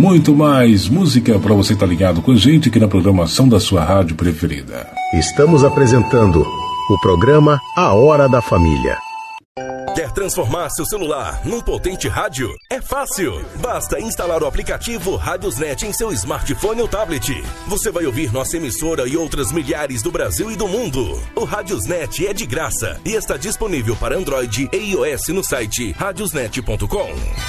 muito mais música para você estar ligado com a gente aqui na programação da sua rádio preferida. Estamos apresentando o programa A Hora da Família. Quer transformar seu celular num potente rádio? É fácil! Basta instalar o aplicativo Radiosnet em seu smartphone ou tablet. Você vai ouvir nossa emissora e outras milhares do Brasil e do mundo. O Radiosnet é de graça e está disponível para Android e iOS no site radiosnet.com.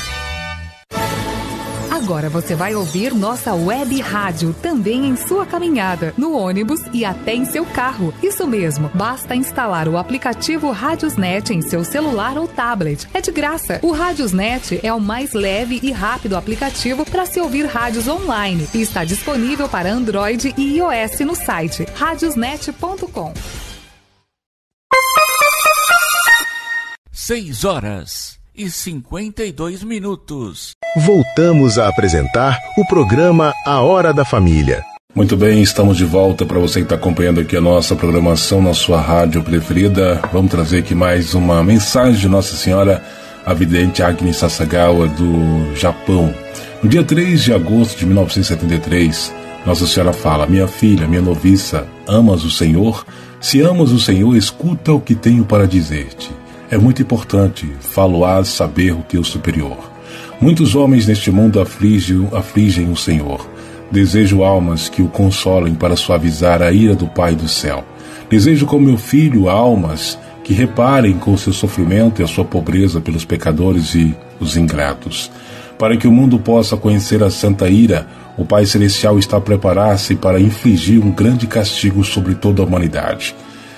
Agora você vai ouvir nossa web rádio também em sua caminhada, no ônibus e até em seu carro. Isso mesmo, basta instalar o aplicativo Radiosnet em seu celular ou tablet. É de graça. O Radiosnet é o mais leve e rápido aplicativo para se ouvir rádios online e está disponível para Android e iOS no site radiosnet.com. 6h52. Voltamos a apresentar o programa A Hora da Família. Muito bem, estamos de volta para você que está acompanhando aqui a nossa programação na sua rádio preferida. Vamos trazer aqui mais uma mensagem de Nossa Senhora, a vidente Agnes Sasagawa, do Japão. No dia 3 de agosto de 1973, Nossa Senhora fala: minha filha, minha noviça, amas o Senhor? Se amas o Senhor, escuta o que tenho para dizer-te. É muito importante, falo-ás saber o teu superior. Muitos homens neste mundo afligem o Senhor. Desejo almas que o consolem para suavizar a ira do Pai do céu. Desejo, como meu filho, almas que reparem com o seu sofrimento e a sua pobreza pelos pecadores e os ingratos. Para que o mundo possa conhecer a santa ira, o Pai Celestial está a preparar-se para infligir um grande castigo sobre toda a humanidade.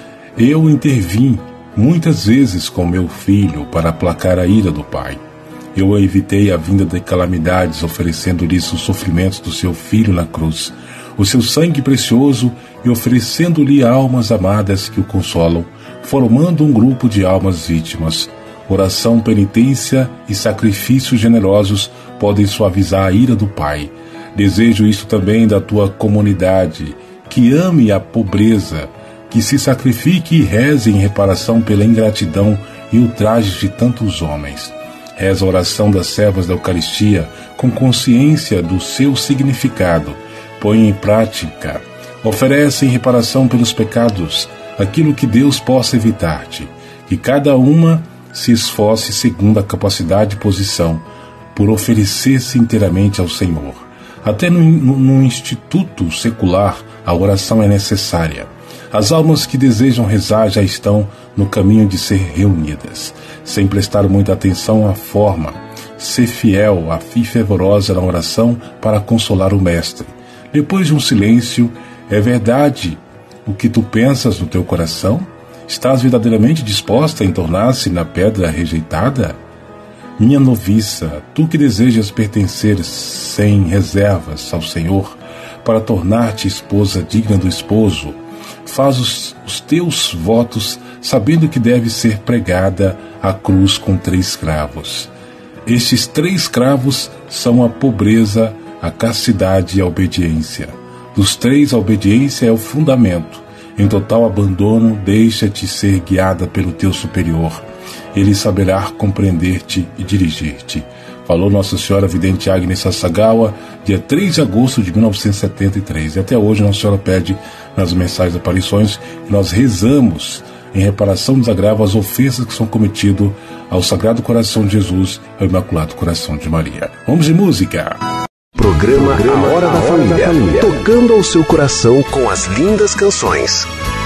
Eu intervim muitas vezes com meu filho para aplacar a ira do Pai. Eu evitei a vinda de calamidades, oferecendo-lhes os sofrimentos do seu filho na cruz, o seu sangue precioso, e oferecendo-lhe almas amadas que o consolam, formando um grupo de almas vítimas. Oração, penitência e sacrifícios generosos podem suavizar a ira do Pai. Desejo isso também da tua comunidade, que ame a pobreza, que se sacrifique e reze em reparação pela ingratidão e ultrajes de tantos homens. Reza a oração das servas da Eucaristia com consciência do seu significado. Põe em prática. Oferece em reparação pelos pecados aquilo que Deus possa evitar-te. Que cada uma se esforce segundo a capacidade e posição por oferecer-se inteiramente ao Senhor. Até no instituto secular, a oração é necessária. As almas que desejam rezar já estão no caminho de ser reunidas, sem prestar muita atenção à forma. Ser fiel, e fervorosa na oração para consolar o Mestre. Depois de um silêncio: é verdade o que tu pensas no teu coração? Estás verdadeiramente disposta a entornar-se na pedra rejeitada? Minha noviça, tu que desejas pertencer sem reservas ao Senhor, para tornar-te esposa digna do esposo, faz os teus votos sabendo que deve ser pregada a cruz com 3 cravos. Estes 3 cravos são a pobreza, a castidade e a obediência. Dos 3, a obediência é o fundamento. Em total abandono, deixa-te ser guiada pelo teu superior. Ele saberá compreender-te e dirigir-te. Falou Nossa Senhora Vidente Agnes Sasagawa, dia 3 de agosto de 1973. E até hoje Nossa Senhora pede nas mensagens de aparições que nós rezamos em reparação dos agravos, as ofensas que são cometidas ao Sagrado Coração de Jesus e ao Imaculado Coração de Maria. Vamos de música! Programa A Hora da Família, tocando ao seu coração com as lindas canções.